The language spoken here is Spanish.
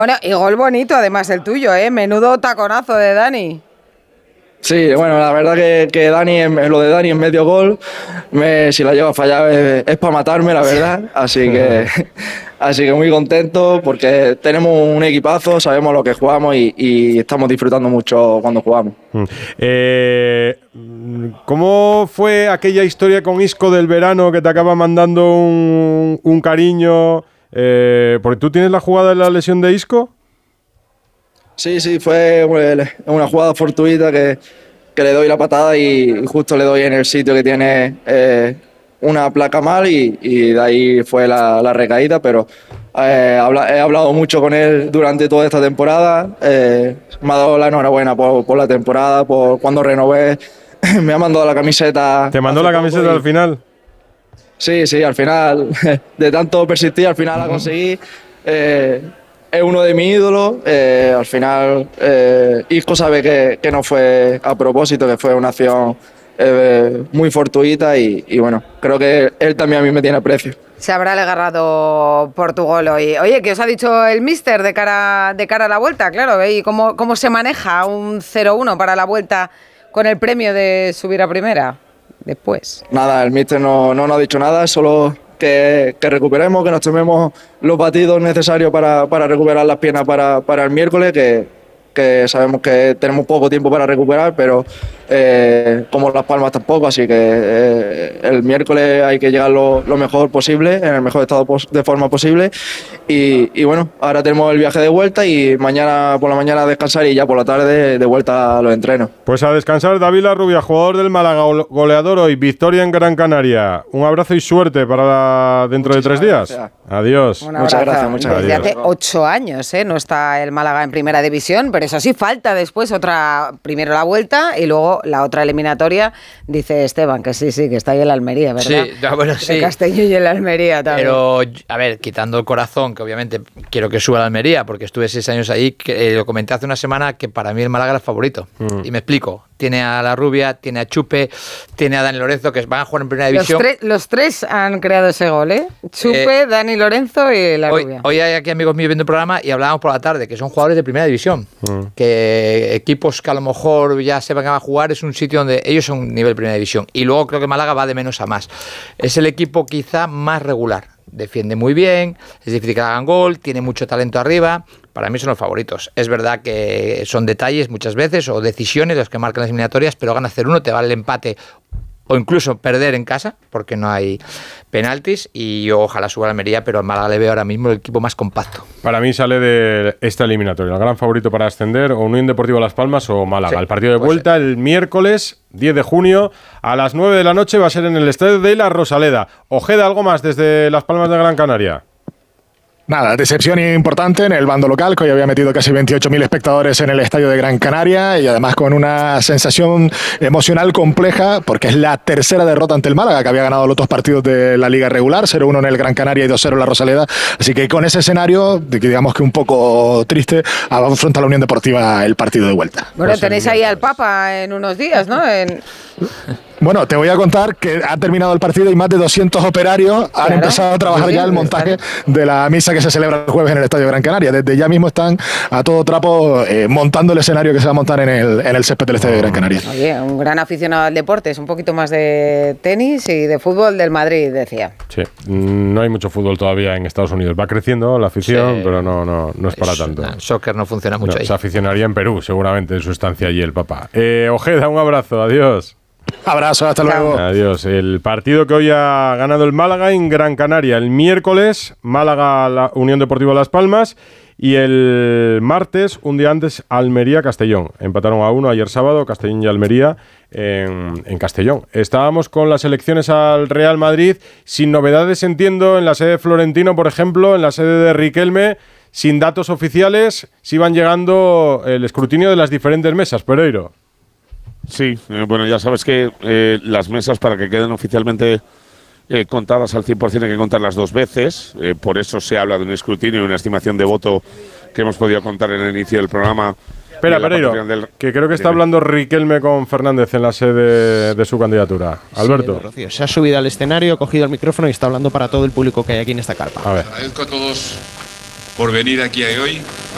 Bueno, y gol bonito además el tuyo, ¿eh? Menudo taconazo de Dani. Sí, bueno, la verdad que Dani, lo de Dani en medio gol, si la llevo a fallar es para matarme, la verdad. Así que muy contento porque tenemos un equipazo, sabemos lo que jugamos y estamos disfrutando mucho cuando jugamos. ¿Cómo fue aquella historia con Isco del verano que te acaba mandando un cariño? Porque tú tienes la jugada de la lesión de Isco. Sí, fue una jugada fortuita que le doy la patada y justo le doy en el sitio que tiene una placa mal y de ahí fue la recaída, pero he hablado mucho con él durante toda esta temporada, me ha dado la enhorabuena por la temporada, por cuando renové, me ha mandado la camiseta. ¿Te mandó la camiseta al final? Sí, al final, de tanto persistir, al final la conseguí. Es uno de mis ídolos. Al final, Isco sabe que no fue a propósito, que fue una acción muy fortuita y bueno, creo que él también a mí me tiene aprecio. Se habrá agarrado por tu gol hoy. Oye, ¿qué os ha dicho el míster de cara a la vuelta? Claro, ¿y cómo se maneja un 0-1 para la vuelta con el premio de subir a primera después? Nada, el míster no nos ha dicho nada, solo que recuperemos, que nos tomemos los batidos necesarios para recuperar las piernas para el miércoles, que sabemos que tenemos poco tiempo para recuperar, pero como Las Palmas tampoco, así que el miércoles hay que llegar lo mejor posible, en el mejor estado de forma posible y bueno, ahora tenemos el viaje de vuelta y mañana por la mañana descansar y ya por la tarde de vuelta a los entrenos. Pues a descansar. David Larrubia, jugador del Málaga, goleador hoy, victoria en Gran Canaria. Un abrazo y suerte para dentro de 3 días. Gracias. Adiós. Muchas gracias. Desde hace 8 años, no está el Málaga en primera división, pero eso sí, falta después primero la vuelta y luego la otra eliminatoria. Dice Esteban que sí, que está ahí el Almería, ¿verdad? Sí, bueno, sí. El Castelló y el Almería también. Pero, a ver, quitando el corazón, que obviamente quiero que suba la Almería, porque estuve 6 años ahí, que, lo comenté hace una semana, que para mí el Málaga era el favorito. Y me explico. Tiene a La Rubia, tiene a Chupe, tiene a Dani Lorenzo, que van a jugar en primera división. Los tres han creado ese gol, ¿eh? Chupe, Dani Lorenzo y La Rubia. Hoy hay aquí amigos míos viendo el programa y hablábamos por la tarde, que son jugadores de primera división. Que equipos que a lo mejor ya sepan que van a jugar, es un sitio donde ellos son nivel primera división. Y luego creo que Málaga va de menos a más. Es el equipo quizá más regular. Defiende muy bien, es difícil que hagan gol, tiene mucho talento arriba. Para mí son los favoritos. Es verdad que son detalles muchas veces o decisiones los que marcan las eliminatorias, pero gana 0-1, te vale el empate o incluso perder en casa, porque no hay penaltis, y yo ojalá suba a Almería, pero al Málaga le veo ahora mismo el equipo más compacto. Para mí sale de esta eliminatoria el gran favorito para ascender, o Unión Deportiva Las Palmas o Málaga. Sí, el partido de vuelta el miércoles 10 de junio a las 9 de la noche va a ser en el estadio de La Rosaleda. Ojeda, ¿algo más desde Las Palmas de Gran Canaria? Nada, decepción importante en el bando local, que hoy había metido casi 28.000 espectadores en el estadio de Gran Canaria y además con una sensación emocional compleja porque es la tercera derrota ante el Málaga, que había ganado los 2 partidos de la Liga regular, 0-1 en el Gran Canaria y 2-0 en la Rosaleda. Así que con ese escenario, digamos que un poco triste, afronta la Unión Deportiva el partido de vuelta. Bueno, pues tenéis ahí al Papa en unos días, ¿no? Bueno, te voy a contar que ha terminado el partido y más de 200 operarios han empezado a trabajar ya el montaje de la misa que se celebra el jueves en el Estadio Gran Canaria. Desde ya mismo están a todo trapo montando el escenario que se va a montar en el césped del Estadio Gran Canaria. Oye, un gran aficionado al deporte, es un poquito más de tenis y de fútbol del Madrid, decía. Sí, no hay mucho fútbol todavía en Estados Unidos. Va creciendo la afición, sí, pero no es para tanto. El soccer no funciona mucho ahí. Se aficionaría en Perú, seguramente, en su estancia allí el Papa. Ojeda, un abrazo, adiós. Abrazo, hasta luego. Adiós. El partido que hoy ha ganado el Málaga en Gran Canaria. El miércoles, Málaga, la Unión Deportiva Las Palmas. Y el martes, un día antes, Almería-Castellón. Empataron a 1 ayer sábado, Castellón y Almería en Castellón. Estábamos con las elecciones al Real Madrid. Sin novedades, entiendo, en la sede de Florentino, por ejemplo, en la sede de Riquelme, sin datos oficiales, si van llegando el escrutinio de las diferentes mesas. Pereiro. Sí, bueno, ya sabes que las mesas, para que queden oficialmente contadas al 100%, hay que contarlas 2 veces. Por eso se habla de un escrutinio y una estimación de voto que hemos podido contar en el inicio del programa. Espera, Pereiro, que creo que está hablando Riquelme con Fernández en la sede de su candidatura. Alberto. Sí, Rocío, se ha subido al escenario, ha cogido el micrófono y está hablando para todo el público que hay aquí en esta carpa. A ver. Agradezco a todos por venir aquí hoy